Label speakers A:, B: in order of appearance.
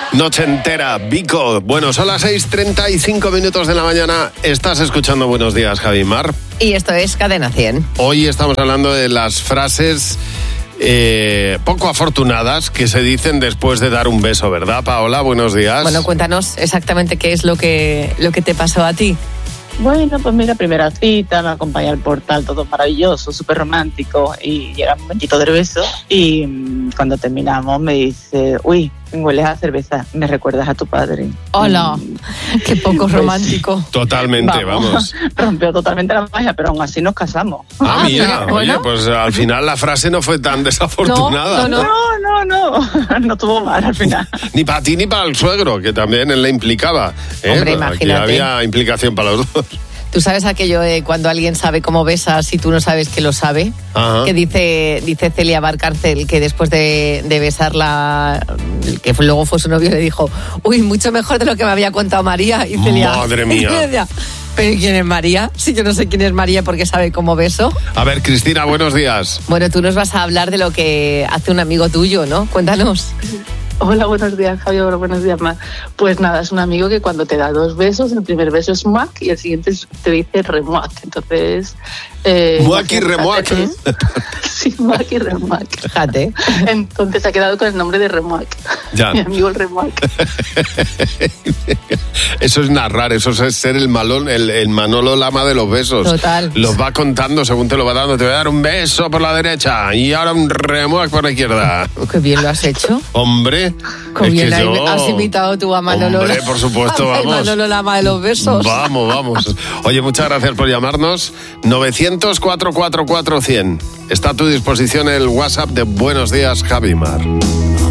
A: Noche entera, Vico. Bueno, son las 6:35 de la mañana. Estás escuchando Buenos Días, Javi Mar.
B: Y esto es Cadena 100.
A: Hoy estamos hablando de las frases poco afortunadas que se dicen después de dar un beso, ¿verdad, Paola? Buenos días.
B: Bueno, cuéntanos exactamente qué es lo que te pasó a ti.
C: Bueno, pues mira, primera cita, me acompaña al portal, todo maravilloso, súper romántico, y llega el momentito del beso y cuando terminamos me dice, uy, hueles a cerveza, me recuerdas a tu padre.
B: Hola, qué poco romántico.
A: Totalmente, vamos.
C: Rompió totalmente la magia, pero aún así nos casamos.
A: Mira,
B: bueno.
A: Oye, pues al final la frase no fue tan desafortunada.
C: No, no tuvo mal al final.
A: Ni para ti ni para el suegro, que también él le implicaba.
B: Hombre,
A: Aquí
B: imagínate.
A: había implicación para los dos.
B: ¿Tú sabes aquello de cuando alguien sabe cómo besas y tú no sabes que lo sabe?
A: Ajá.
B: Que dice Celia Valcárcel que después de besarla, que luego fue su novio, le dijo, uy, mucho mejor de lo que me había contado María. Y Celia,
A: Madre mía.
B: y Celia, ¿pero quién es María? Si yo no sé quién es María porque sabe cómo beso.
A: A ver, Cristina, buenos días.
B: Bueno, tú nos vas a hablar de lo que hace un amigo tuyo, ¿no? Cuéntanos.
D: Hola, buenos días, Javier. Hola, buenos días, Mar. Pues nada, es un amigo que cuando te da 2 besos, el primer beso es muac y el siguiente te dice remuac. Entonces...
A: Muac y remuac.
D: Sí, muac y remuac.
B: Fíjate.
D: Entonces ha quedado con el nombre de remuac.
A: Ya.
D: Mi amigo el remuac.
A: Eso es narrar, eso es ser el Manolo Lama de los besos.
B: Total.
A: Los va contando según te lo va dando. Te voy a dar un beso por la derecha y ahora un remuac por la izquierda.
B: Qué bien lo has hecho.
A: Hombre,
B: Qué
A: es
B: bien
A: que yo...
B: has imitado tú a Manolo.
A: Hombre, por supuesto,
B: a
A: vamos.
B: Manolo Lama de los besos.
A: Vamos. Oye, muchas gracias por llamarnos. 900-444-100. Está a tu disposición el WhatsApp de Buenos Días, Javi Mar.